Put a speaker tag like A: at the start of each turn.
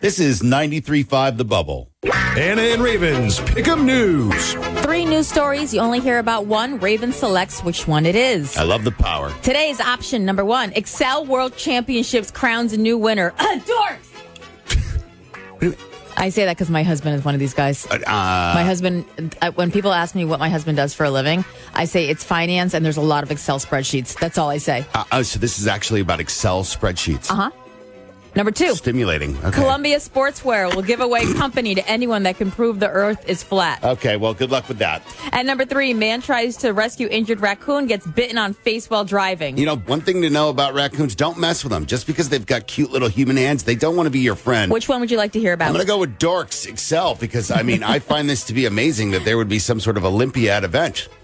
A: This is 93.5 The Bubble.
B: Anna and Raven's Pick'em News.
C: 3 news stories. You only hear about one. Raven selects which one it is.
A: I love the power.
C: Today's option number 1. Excel World Championships crowns a new winner. Dorks! I say that because my husband is one of these guys. My husband, when people ask me what my husband does for a living, I say it's finance and there's a lot of Excel spreadsheets. That's all I say.
A: So this is actually about Excel spreadsheets.
C: Uh-huh. Number 2.
A: Stimulating. Okay.
C: Columbia Sportswear will give away company to anyone that can prove the earth is flat.
A: Okay, well, good luck with that.
C: And number 3, man tries to rescue injured raccoon, gets bitten on face while driving.
A: You know, one thing to know about raccoons, don't mess with them. Just because they've got cute little human hands, they don't want to be your friend.
C: Which one would you like to hear about?
A: I'm going to go with Dorks Excel because, I find this to be amazing that there would be some sort of Olympiad event.